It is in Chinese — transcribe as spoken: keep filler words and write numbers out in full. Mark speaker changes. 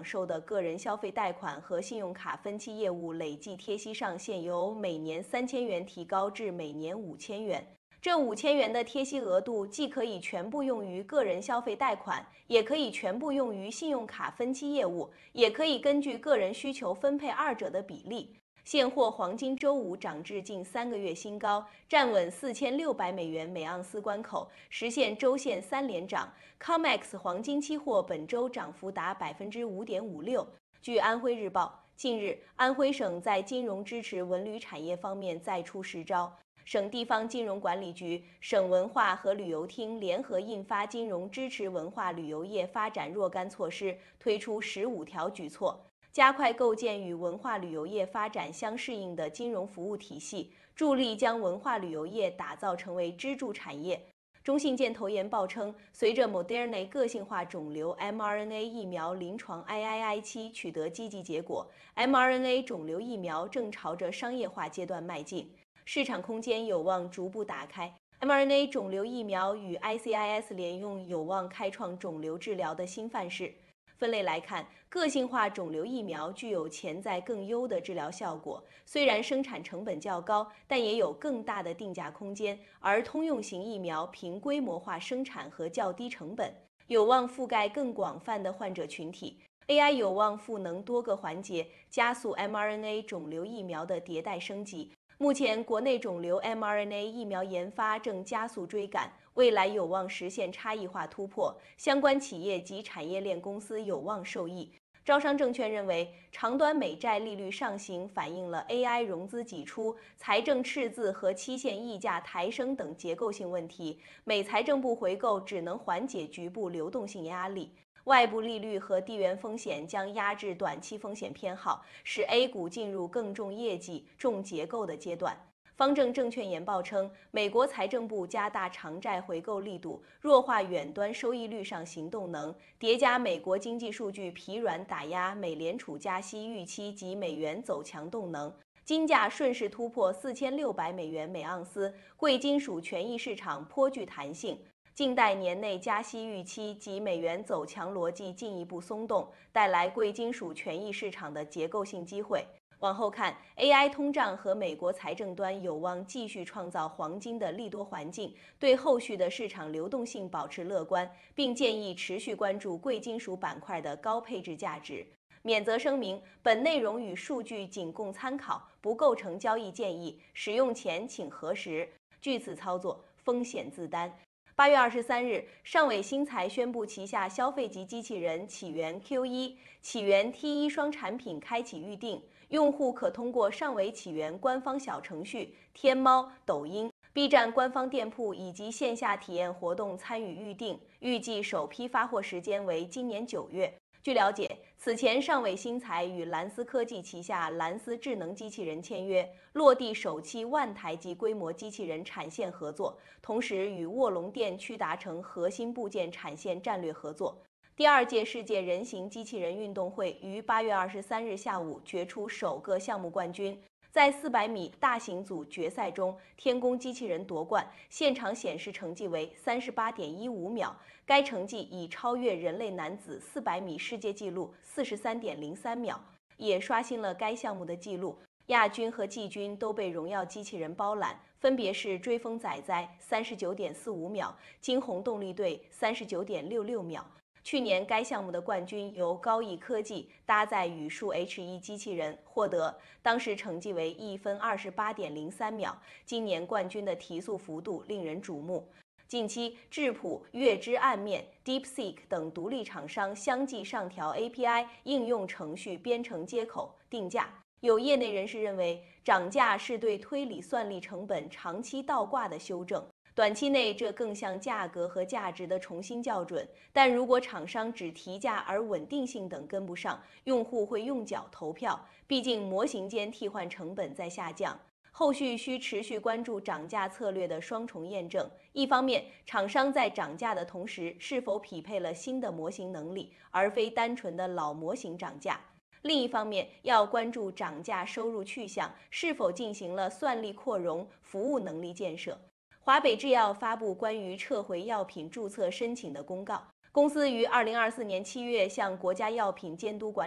Speaker 1: 受的个人消费贷款和信用卡分期业务累计贴息上限由每年三千元提高至每年五千元。这五千元的贴息额度既可以全部用于个人消费贷款，也可以全部用于信用卡分期业务，也可以根据个人需求分配二者的比例。现货黄金周五涨至近三个月新高，站稳四千六百美元每盎司关口，实现周线三连涨。C O M E X 黄金期货本周涨幅达百分之五点五六。据安徽日报，近日安徽省在金融支持文旅产业方面再出实招。省地方金融管理局、省文化和旅游厅联合印发《金融支持文化旅游业发展若干措施》，推出十五条举措，加快构建与文化旅游业发展相适应的金融服务体系，助力将文化旅游业打造成为支柱产业。中信建投研报称，随着 Moderna 个性化肿瘤 mRNA 疫苗临床 I I I 期取得积极结果 ，mRNA 肿瘤疫苗正朝着商业化阶段迈进。市场空间有望逐步打开 ，mRNA 肿瘤疫苗与 I C I S 联用有望开创肿瘤治疗的新范式。分类来看，个性化肿瘤疫苗具有潜在更优的治疗效果，虽然生产成本较高，但也有更大的定价空间。而通用型疫苗凭规模化生产和较低成本，有望覆盖更广泛的患者群体。A I 有望赋能多个环节，加速 mRNA 肿瘤疫苗的迭代升级。目前，国内肿瘤 mRNA 疫苗研发正加速追赶，未来有望实现差异化突破，相关企业及产业链公司有望受益。招商证券认为，长端美债利率上行反映了 A I 融资挤出、财政赤字和期限溢价抬升等结构性问题，美财政部回购只能缓解局部流动性压力。外部利率和地缘风险将压制短期风险偏好，使 A 股进入更重业绩、重结构的阶段。方正证券研报称，美国财政部加大长债回购力度，弱化远端收益率上行动能，叠加美国经济数据疲软打压美联储加息预期及美元走强动能。金价顺势突破四千六百美元每盎司，贵金属权益市场颇具弹性。近代年内加息预期及美元走强逻辑进一步松动，带来贵金属权益市场的结构性机会。往后看 ，A I 通胀和美国财政端有望继续创造黄金的利多环境，对后续的市场流动性保持乐观，并建议持续关注贵金属板块的高配置价值。免责声明：本内容与数据仅供参考，不构成交易建议，使用前请核实。据此操作，风险自担。八月二十三日，上伟新材宣布旗下消费级机器人起源 Q 一、起源 T 一双产品开启预定，用户可通过上伟起源官方小程序、天猫、抖音、B 站官方店铺以及线下体验活动参与预定，预计首批发货时间为今年九月。据了解，此前上伟新材与蓝思科技旗下蓝思智能机器人签约，落地首期万台级规模机器人产线合作，同时与卧龙电驱达成核心部件产线战略合作。第二届世界人形机器人运动会于八月二十三日下午决出首个项目冠军。在四百米大型组决赛中，天宫机器人夺冠，现场显示成绩为三十八点一五秒，该成绩已超越人类男子四百米世界纪录四十三点零三秒，也刷新了该项目的纪录。亚军和季军都被荣耀机器人包揽，分别是追风仔仔三十九点四五秒，金鸿动力队三十九点六六秒。去年该项目的冠军由高毅科技搭载宇树 H 一 机器人获得，当时成绩为一分二十八点零三秒。今年冠军的提速幅度令人瞩目。近期，智谱、月之暗面、DeepSeek 等独立厂商相继上调 A P I 应用程序编程接口定价。有业内人士认为，涨价是对推理算力成本长期倒挂的修正。短期内，这更像价格和价值的重新校准。但如果厂商只提价而稳定性等跟不上，用户会用脚投票。毕竟模型间替换成本在下降。后续需持续关注涨价策略的双重验证。一方面，厂商在涨价的同时，是否匹配了新的模型能力，而非单纯的老模型涨价。另一方面，要关注涨价收入去向是否进行了算力扩容、服务能力建设。华北制药发布关于撤回药品注册申请的公告， 公司于二零二四年七月向国家药品监督管